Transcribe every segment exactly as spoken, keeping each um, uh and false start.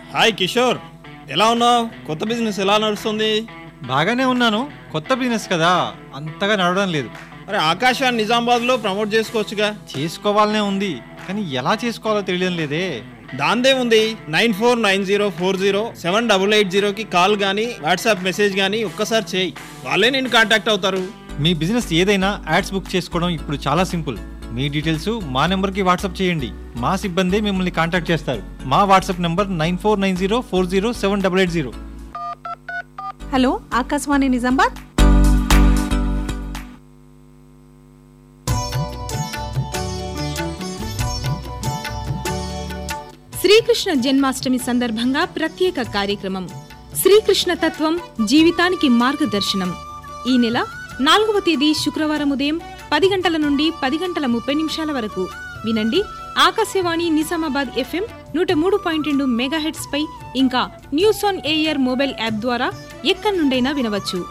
Hi Kishore, ఎలా ఉన్నావు? కొత్త బిజినెస్ ఎలా నడుస్తుంది? బాగానే ఉన్నాను. కొత్త బిజినెస్ కదా, అంతగా నడవడం లేదు. అరే ఆకాశాన్ని నిజామాబాద్లో ప్రమోట్ చేసుకోవచ్చుగా. చేసుకోవాలనే ఉంది, కానీ ఎలా చేసుకోవాలో తెలియడం లేదే. దాందే ఉంది. Nine four nine zero four zero seven double eight జీరోకి కాల్ కానీ వాట్సాప్ మెసేజ్ కానీ ఒక్కసారి చేయి, వాళ్ళే నేను కాంటాక్ట్ అవుతారు. మీ బిజినెస్ ఏదైనా యాడ్స్ బుక్ చేసుకోవడం ఇప్పుడు చాలా సింపుల్. మీ డీటెయిల్స్ మా నెంబర్కి వాట్సాప్ చేయండి, మా సిబ్బంది మిమ్మల్ని కాంటాక్ట్ చేస్తారు. మా WhatsApp number nine four nine zero four zero seven double eight zero. Hello, Akashvani Nizamabad. Srikrishna Janmashtami సందర్భంగా ప్రత్యేక కార్యక్రమం శ్రీకృష్ణ తత్వం జీవితానికి మార్గదర్శనం. ఈ నెల నాలుగవ తేదీ శుక్రవారం ఉదయం పది గంటల నుండి పది గంటల ముప్పై నిమిషాల వరకు వినండి. ఆకాశవాణి నిజామాబాద్ ఎఫ్ఎం నూట మూడు పాయింట్ రెండు మెగాహెట్స్ పై, ఇంకా news on air mobile app ద్వారా ఎక్కడి నుండైనా వినవచ్చు.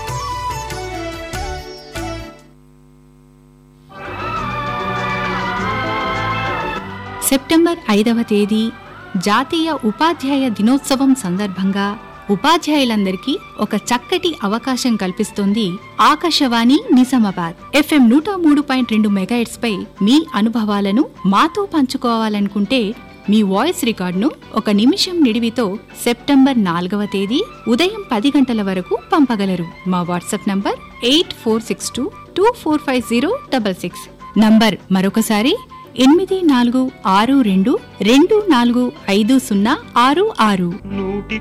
సెప్టెంబర్ ఐదవ తేదీ జాతీయ ఉపాధ్యాయ దినోత్సవం సందర్భంగా ఉపాధ్యాయులందరికీ ఒక చక్కటి అవకాశం కల్పిస్తోంది ఆకాశవాణి నిజామాబాద్. ఎఫ్ఎం నూట మూడు పాయింట్ రెండు మెగాహెట్స్ పై మీ అనుభవాలను మాతో పంచుకోవాలనుకుంటే మీ వాయిస్ రికార్డును ఒక నిమిషం నిడివితో సెప్టెంబర్ నాలుగవ తేదీ ఉదయం పది గంటల వరకు పంపగలరు. మా WhatsApp number eight four six two two four five zero double six. Number మరొకసారి ఎనిమిది నాలుగు ఆరు రెండు రెండు నాలుగు ఐదు సున్నా ఆరు ఆరు.